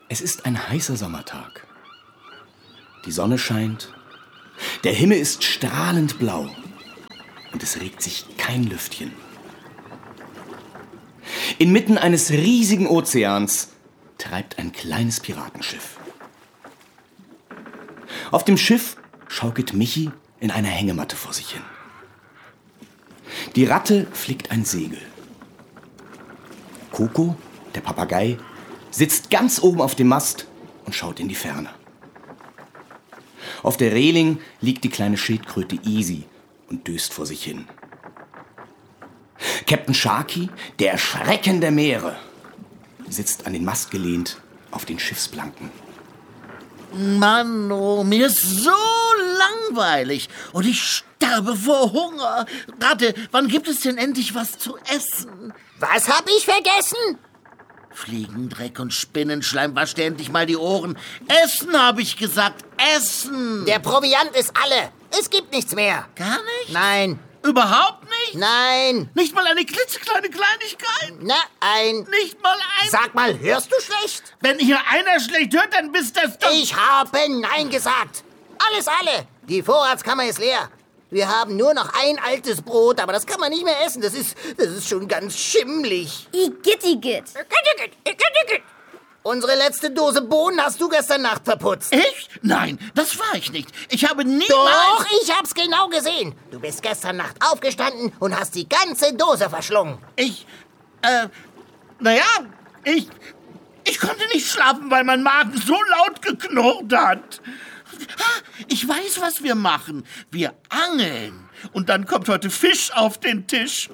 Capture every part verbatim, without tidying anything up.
Es ist ein heißer Sommertag. Die Sonne scheint, der Himmel ist strahlend blau und es regt sich kein Lüftchen. Inmitten eines riesigen Ozeans treibt ein kleines Piratenschiff. Auf dem Schiff schaukelt Michi in einer Hängematte vor sich hin. Die Ratte flickt ein Segel. Coco, der Papagei, sitzt ganz oben auf dem Mast und schaut in die Ferne. Auf der Reling liegt die kleine Schildkröte Easy und döst vor sich hin. Captain Sharky, der Schrecken der Meere, sitzt an den Mast gelehnt auf den Schiffsplanken. Mann, oh, mir ist so langweilig und ich sterbe vor Hunger. Ratte, wann gibt es denn endlich was zu essen? Was hab ich vergessen? Fliegendreck und Spinnenschleim, wasch dir endlich mal die Ohren. Essen, habe ich gesagt, essen. Der Proviant ist alle. Es gibt nichts mehr. Gar nicht? Nein. Überhaupt nicht? Nein. Nicht mal eine klitzekleine Kleinigkeit? Nein. Nicht mal ein... Sag mal, hörst du schlecht? Wenn hier einer schlecht hört, dann bist das doch... Ich habe Nein gesagt. Alles alle. Die Vorratskammer ist leer. Wir haben nur noch ein altes Brot, aber das kann man nicht mehr essen. Das ist, das ist schon ganz schimmlig. Igitt, igitt. Igitt, igitt, igitt. Unsere letzte Dose Bohnen hast du gestern Nacht verputzt. Ich? Nein, das war ich nicht. Ich habe niemals... Doch, ich hab's genau gesehen. Du bist gestern Nacht aufgestanden und hast die ganze Dose verschlungen. Ich, äh, naja, ich, ich konnte nicht schlafen, weil mein Magen so laut geknurrt hat. Ich weiß, was wir machen. Wir angeln. Und dann kommt heute Fisch auf den Tisch.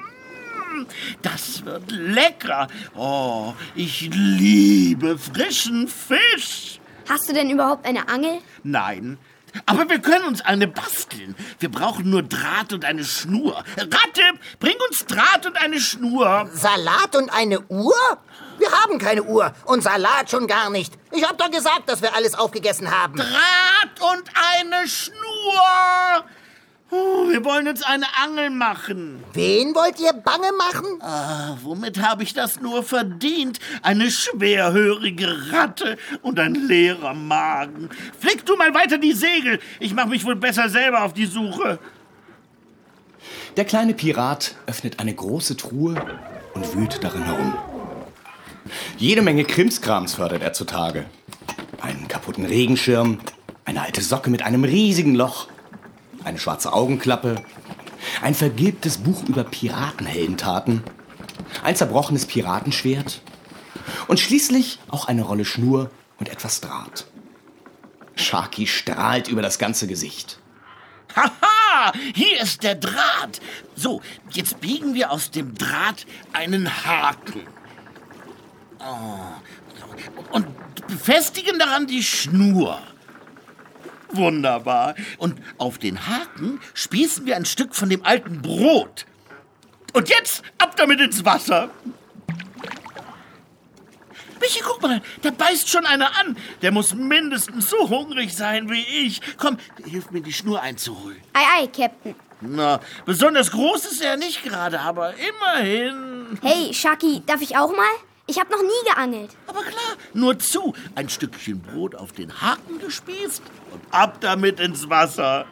Das wird lecker. Oh, ich liebe frischen Fisch. Hast du denn überhaupt eine Angel? Nein, aber wir können uns eine basteln. Wir brauchen nur Draht und eine Schnur. Ratte, bring uns Draht und eine Schnur. Salat und eine Uhr? Wir haben keine Uhr und Salat schon gar nicht. Ich hab doch gesagt, dass wir alles aufgegessen haben. Draht und eine Schnur. Oh, wir wollen uns eine Angel machen. Wen wollt ihr bange machen? Ah, womit habe ich das nur verdient? Eine schwerhörige Ratte und ein leerer Magen. Flick du mal weiter die Segel. Ich mache mich wohl besser selber auf die Suche. Der kleine Pirat öffnet eine große Truhe und wühlt darin herum. Jede Menge Krimskrams fördert er zutage. Einen kaputten Regenschirm, eine alte Socke mit einem riesigen Loch, eine schwarze Augenklappe, ein vergilbtes Buch über Piratenheldentaten, ein zerbrochenes Piratenschwert und schließlich auch eine Rolle Schnur und etwas Draht. Sharky strahlt über das ganze Gesicht. Haha, hier ist der Draht. So, jetzt biegen wir aus dem Draht einen Haken. Oh. Und befestigen daran die Schnur. Wunderbar. Und auf den Haken spießen wir ein Stück von dem alten Brot. Und jetzt ab damit ins Wasser. Michi, guck mal, da beißt schon einer an. Der muss mindestens so hungrig sein wie ich. Komm, hilf mir, die Schnur einzuholen. Ei, ei, Captain. Na, besonders groß ist er nicht gerade, aber immerhin. Hey, Sharky, darf ich auch mal? Ich habe noch nie geangelt. Aber klar, nur zu. Ein Stückchen Brot auf den Haken gespießt und ab damit ins Wasser.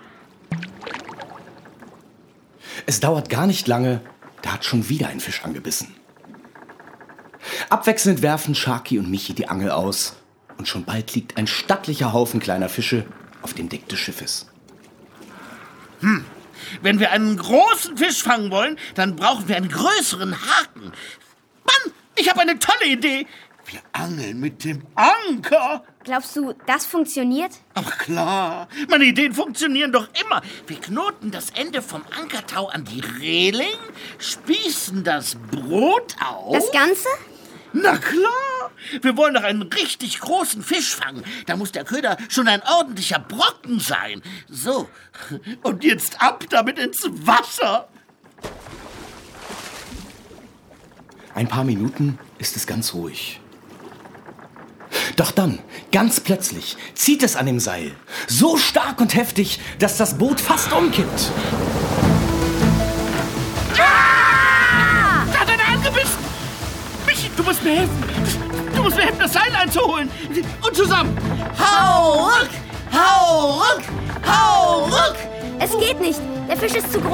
Es dauert gar nicht lange, da hat schon wieder ein Fisch angebissen. Abwechselnd werfen Sharky und Michi die Angel aus und schon bald liegt ein stattlicher Haufen kleiner Fische auf dem Deck des Schiffes. Hm, wenn wir einen großen Fisch fangen wollen, dann brauchen wir einen größeren Haken. Mann, ich habe eine tolle Idee. Wir angeln mit dem Anker. Glaubst du, das funktioniert? Aber klar, meine Ideen funktionieren doch immer. Wir knoten das Ende vom Ankertau an die Reling, spießen das Brot auf. Das Ganze? Na klar, wir wollen doch einen richtig großen Fisch fangen. Da muss der Köder schon ein ordentlicher Brocken sein. So, und jetzt ab damit ins Wasser. Ein paar Minuten ist es ganz ruhig. Doch dann, ganz plötzlich, zieht es an dem Seil. So stark und heftig, dass das Boot fast umkippt. Ah! Da hat einer angebissen. Michi, du musst mir helfen. Du musst mir helfen, das Seil einzuholen. Und zusammen. Hau ruck, hau ruck, hau ruck. Es geht nicht. Der Fisch ist zu groß.